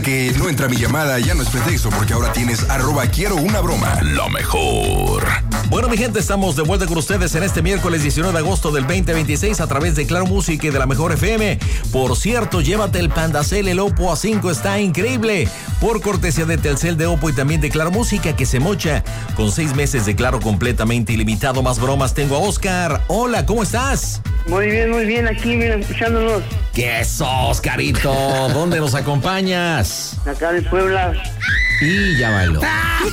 que no entra mi llamada ya no es pretexto, porque ahora tienes @quiero-una-broma. Lo mejor. Bueno, mi gente, estamos de vuelta con ustedes en este miércoles 19 de agosto del 2026 a través de Claro Música y de la Mejor FM. Por cierto, llévate el Pandacel, el Oppo A5 está increíble. Por cortesía de Telcel, de Oppo y también de Claro Música, que se mocha con 6 meses de Claro completamente ilimitado. Más bromas, tengo a Oscar. Hola, ¿cómo estás? Muy bien, aquí, mira, escuchándonos. ¿Qué es, Oscarito? ¿Dónde nos acompañas? Acá de Puebla. Y ya bailó.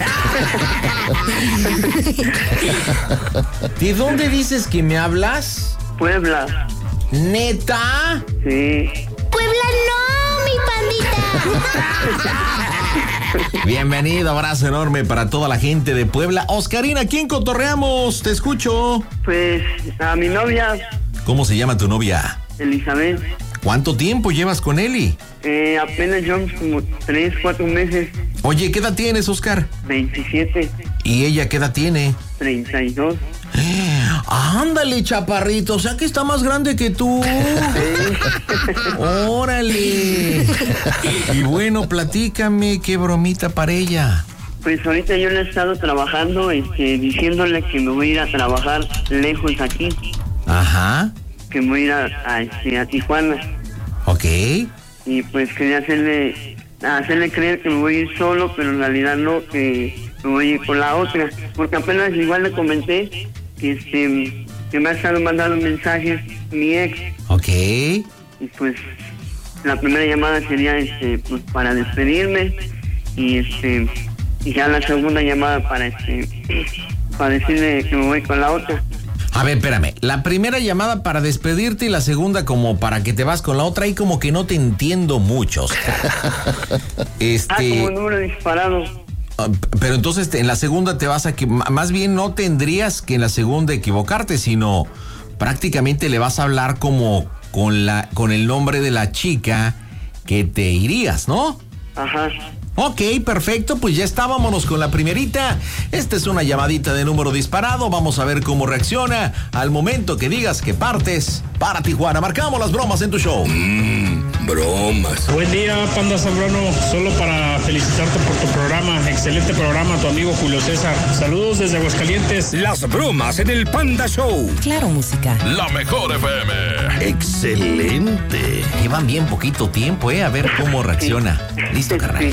¿De dónde dices que me hablas? Puebla. ¿Neta? Sí. Puebla no, mi pandita. Bienvenido, abrazo enorme para toda la gente de Puebla. Oscarina, ¿a quién cotorreamos? Te escucho. Pues a mi novia. ¿Cómo se llama tu novia? Elizabeth. ¿Cuánto tiempo llevas con Eli? Apenas llevamos como 3, 4 meses. Oye, ¿qué edad tienes, Oscar? 27. ¿Y ella qué edad tiene? 32. Ándale, chaparrito, o sea que está más grande que tú. Órale. Y bueno, platícame, qué bromita para ella. Pues ahorita yo le he estado trabajando, diciéndole que me voy a ir a trabajar lejos aquí. Ajá. Que me voy a ir a Tijuana. Ok. Y pues quería hacerle creer que me voy a ir solo, pero en realidad no, que me voy a ir con la otra. Porque apenas igual le comenté que me ha estado mandando mensajes mi ex. Ok. Y pues la primera llamada sería pues para despedirme y ya la segunda llamada para decirle que me voy con la otra. A ver, espérame. La primera llamada para despedirte y la segunda como para que te vas con la otra. Ahí como que no te entiendo mucho. Como número disparado. Pero entonces en la segunda te vas a... Más bien no tendrías que en la segunda equivocarte, sino prácticamente le vas a hablar como con el nombre de la chica que te irías, ¿no? Ajá. Ok, perfecto, pues ya está, vámonos con la primerita. Esta es una llamadita de número disparado, vamos a ver cómo reacciona al momento que digas que partes para Tijuana. Marcamos las bromas en tu show. Bromas. Buen día, Panda Zambrano, solo para felicitarte por tu programa, excelente programa, tu amigo Julio César. Saludos desde Aguascalientes. Las bromas en el Panda Show. Claro Música. La Mejor FM. Excelente. Llevan bien poquito tiempo, a ver cómo reacciona. Listo, carnal.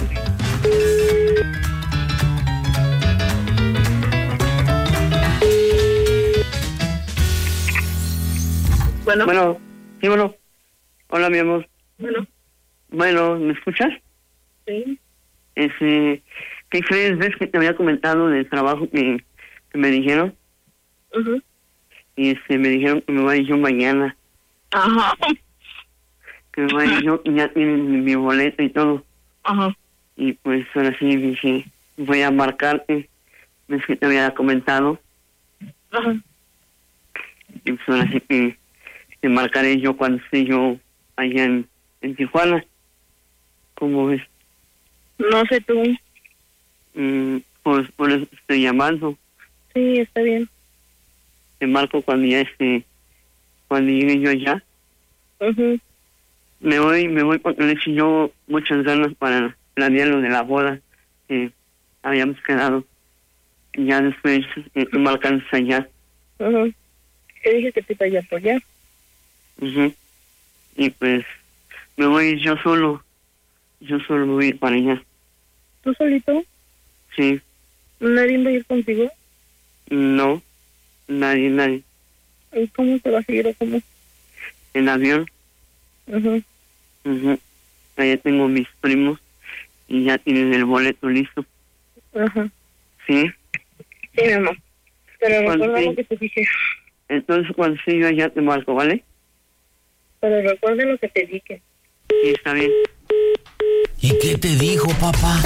Bueno, sí, bueno. Hola, mi amor. Bueno, ¿me escuchas? Sí. ¿Qué crees? ¿Ves que te había comentado del trabajo que me dijeron? Uh-huh. Y me dijeron que me voy a ir yo mañana. Ajá. Que me voy a ir yo, y ya tienen mi boleto y todo. Ajá. Y pues ahora sí dije, voy a marcarte. ¿Ves que te había comentado? Ajá. Y pues ahora sí que te marcaré yo cuando esté yo allá en Tijuana. ¿Cómo ves? No sé tú. Pues por eso te estoy llamando. Sí, está bien. Te marco cuando ya cuando llegue yo allá. Uh-huh. Me voy porque le eché yo muchas ganas para planear lo de la boda que habíamos quedado. Y ya después tú me alcanzas allá. Uh-huh. Te dije que te iba a ir por allá. Uh-huh. Y pues me voy yo solo. Yo solo me voy a ir para allá. ¿Tú solito? Sí. ¿Nadie va a ir contigo? No. Nadie. ¿Y cómo te vas a ir o cómo? En avión. Uh-huh. Uh-huh. Allá tengo mis primos y ya tienen el boleto listo. Ajá. ¿Sí? Sí, mi amor. Pero Cuando recuerda sí. lo que te dije. Entonces cuando esté yo allá te marco, ¿vale? Pero recuerda lo que te dije. Sí, está bien. ¿Y qué te dijo, papá?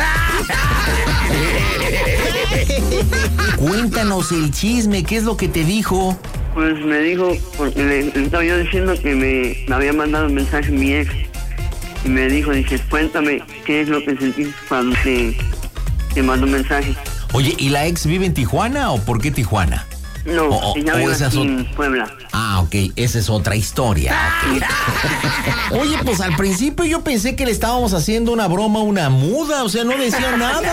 Cuéntanos el chisme, ¿qué es lo que te dijo? Pues me dijo, porque le estaba yo diciendo que me había mandado un mensaje mi ex. Y me dijo, dice, cuéntame qué es lo que sentiste cuando te mandó un mensaje. Oye, ¿y la ex vive en Tijuana o por qué Tijuana? No, ella vive esa es aquí en Puebla. Ah, ok, esa es otra historia. Ok. Oye, pues al principio yo pensé que le estábamos haciendo una broma a una muda, o sea, no decía nada.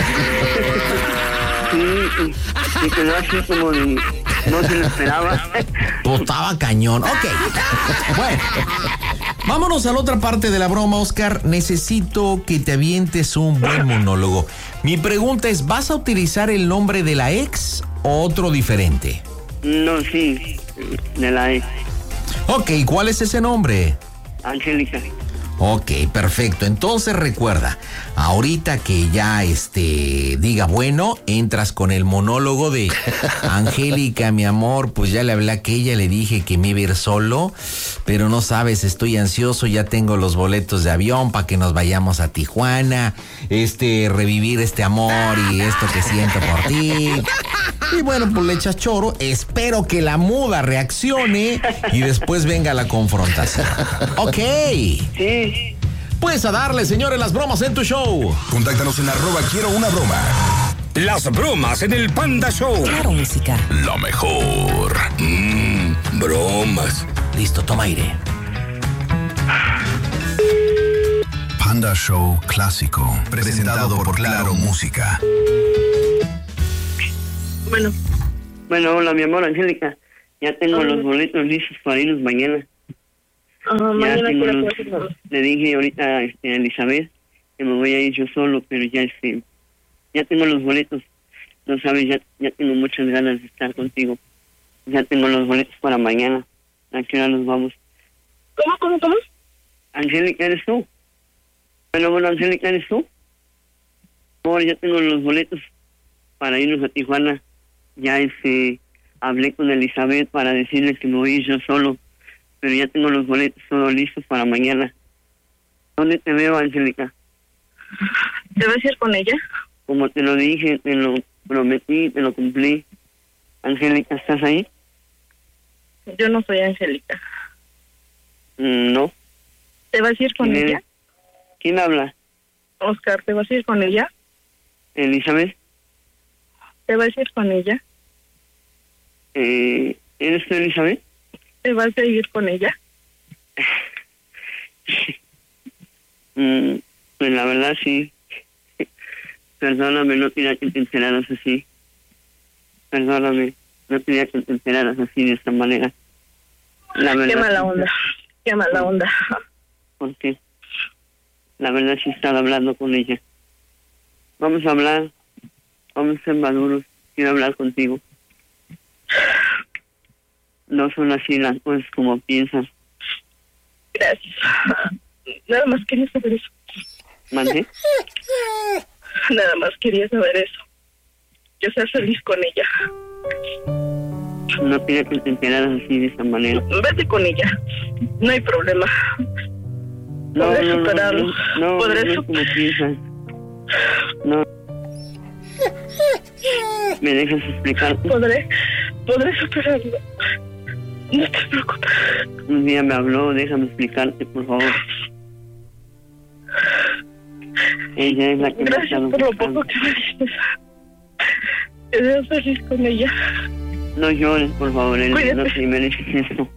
Sí, y quedó así como de... No se lo esperaba. Pues estaba cañón. Ok. Bueno, vámonos a la otra parte de la broma, Oscar. Necesito que te avientes un buen monólogo. Mi pregunta es, ¿vas a utilizar el nombre de la ex o otro diferente? No, sí, de la ex. Ok, ¿cuál es ese nombre? Angélica. Ok, perfecto. Entonces recuerda, ahorita que ya diga bueno, entras con el monólogo de Angélica, mi amor, pues ya le hablé a aquella, le dije que me iba a ir solo, pero no sabes, estoy ansioso, ya tengo los boletos de avión para que nos vayamos a Tijuana, revivir este amor y esto que siento por ti. Y bueno, pues le echas choro, espero que la muda reaccione y después venga la confrontación. Ok. Sí. Pues a darle, señores, las bromas en tu show. Contáctanos en @QuieroUnaBroma. Las bromas en el Panda Show. Claro, música. Lo mejor. Bromas. Listo, toma aire. Panda Show Clásico. Presentado por Claro Música. Bueno, hola, mi amor, Angélica. Ya tengo los boletos listos para irnos mañana. Mañana tengo quiero los- hacer. Le dije ahorita a Elizabeth que me voy a ir yo solo, pero ya tengo los boletos. No sabes, ya tengo muchas ganas de estar contigo. Ya tengo los boletos para mañana. ¿A qué hora nos vamos? ¿Cómo? Angélica, ¿eres tú? Bueno, Angélica, ¿eres tú? Amor, ya tengo los boletos para irnos a Tijuana. Ya hablé con Elizabeth para decirle que me voy a ir yo solo, pero ya tengo los boletos todos listos para mañana. ¿Dónde te veo, Angélica? ¿Te vas a ir con ella? Como te lo dije, te lo prometí, te lo cumplí. Angélica, ¿estás ahí? Yo no soy Angélica. No. ¿Te vas a ir con ¿Quién ella? eres? ¿Quién habla? Oscar, ¿te vas a ir con ella? ¿Elizabeth? ¿Te vas a ir con ella? ¿Eres tú, Elizabeth? ¿Te vas a ir con ella? Pues la verdad sí. Perdóname, no quería que te enteraras así. Perdóname, no quería que te enteraras así de esta manera. La verdad, Qué mala onda. Qué mala onda. ¿Por qué? La verdad sí he estado hablando con ella. Vamos a hablar. Vamos a ser maduros. Quiero hablar contigo. No son así las cosas como piensas. Gracias. Nada más quería saber eso. ¿Mande? Nada más quería saber eso. Yo sea feliz con ella. No quería que te enteraras así de esta manera. Vete con ella. No hay problema. Podré superarlo. No, Podré no es como piensas. No. ¿Me dejas explicarte? Podré superarlo. No te preocupes. Un día me habló, déjame explicarte, por favor. Ella es la que me ha Gracias estado por lo buscando. poco que me diste. Te veo feliz con ella. No llores, por favor, Eli, Cuídate. no te mereces esto.